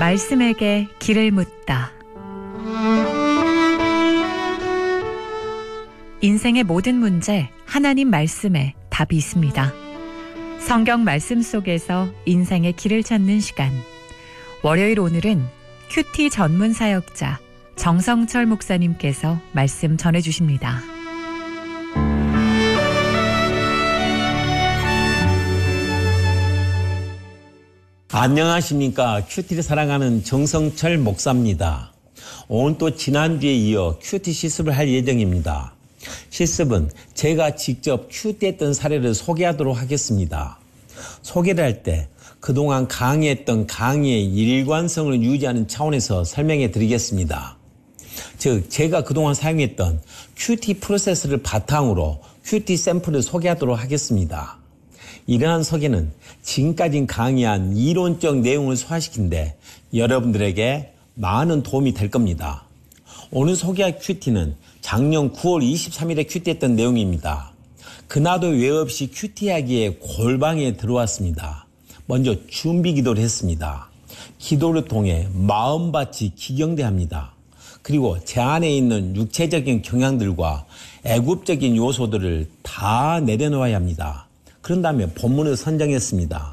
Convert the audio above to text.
말씀에게 길을 묻다. 인생의 모든 문제, 하나님 말씀에 답이 있습니다. 성경 말씀 속에서 인생의 길을 찾는 시간. 월요일 오늘은 큐티 전문 사역자 정성철 목사님께서 말씀 전해주십니다. 안녕하십니까. 큐티를 사랑하는 정성철 목사입니다. 오늘 또 지난주에 이어 큐티 실습을 할 예정입니다. 실습은 제가 직접 큐티했던 사례를 소개하도록 하겠습니다. 소개를 할 때 그동안 강의했던 강의의 일관성을 유지하는 차원에서 설명해 드리겠습니다. 즉 제가 그동안 사용했던 큐티 프로세스를 바탕으로 큐티 샘플을 소개하도록 하겠습니다. 이러한 소개는 지금까지 강의한 이론적 내용을 소화시킨 데 여러분들에게 많은 도움이 될 겁니다. 오늘 소개할 큐티는 작년 9월 23일에 큐티했던 내용입니다. 그나도 외 없이 큐티하기에 골방에 들어왔습니다. 먼저 준비 기도를 했습니다. 기도를 통해 마음밭이 기경대합니다. 그리고 제 안에 있는 육체적인 경향들과 애굽적인 요소들을 다 내려놓아야 합니다. 그런 다음에 본문을 선정했습니다.